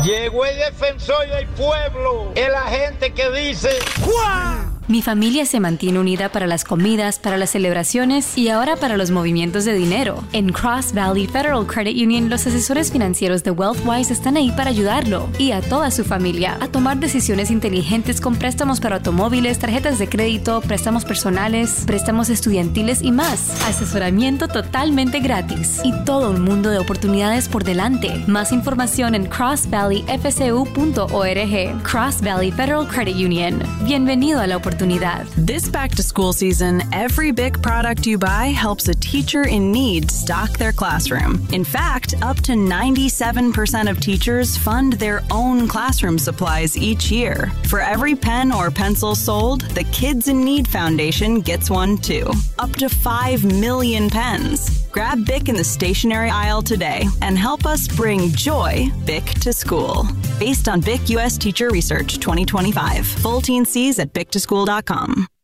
Llegó el defensor del pueblo, el agente que dice ¡Juan! Mi familia se mantiene unida para las comidas, para las celebraciones y ahora para los movimientos de dinero. En Cross Valley Federal Credit Union, los asesores financieros de WealthWise están ahí para ayudarlo y a toda su familia a tomar decisiones inteligentes con préstamos para automóviles, tarjetas de crédito, préstamos personales, préstamos estudiantiles y más. Asesoramiento totalmente gratis y todo un mundo de oportunidades por delante. Más información en crossvalleyfcu.org. Cross Valley Federal Credit Union. Bienvenido a la oportunidad. This back-to-school season, every big product you buy helps a teacher in need stock their classroom. In fact, up to 97% of teachers fund their own classroom supplies each year. For every pen or pencil sold, the Kids in Need Foundation gets one too. Up to 5 million pens. Grab BIC in the stationery aisle today and help us bring joy BIC to school. Based on BIC U.S. Teacher Research 2025. Full Teen Cs at BICtoschool.com.